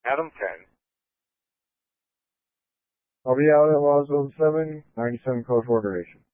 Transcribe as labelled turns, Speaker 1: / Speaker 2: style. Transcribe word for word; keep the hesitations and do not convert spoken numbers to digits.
Speaker 1: Adam ten.
Speaker 2: I'll be out at Roswell seven, ninety-seven code for duration.